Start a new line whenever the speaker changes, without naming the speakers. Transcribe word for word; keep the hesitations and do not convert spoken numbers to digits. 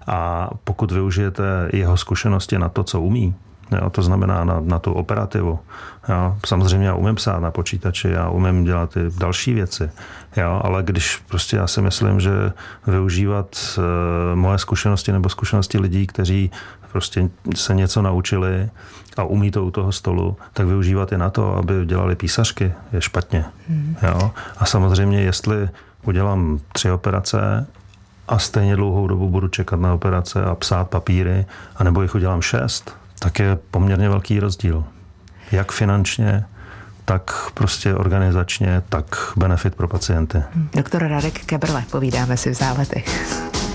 A pokud využijete jeho zkušenosti na to, co umí, jo, to znamená na, na tu operativu. Jo. Samozřejmě já umím psát na počítači, já umím dělat i další věci, jo, ale když prostě já si myslím, že využívat e, moje zkušenosti nebo zkušenosti lidí, kteří prostě se něco naučili a umí to u toho stolu, tak využívat je na to, aby dělali písařky, je špatně. Hmm. Jo. A samozřejmě, jestli udělám tři operace a stejně dlouhou dobu budu čekat na operace a psát papíry, anebo jich udělám šest, tak je poměrně velký rozdíl. Jak finančně, tak prostě organizačně, tak benefit pro pacienty.
Doktor Radek Kebrle, povídáme si v Záletech.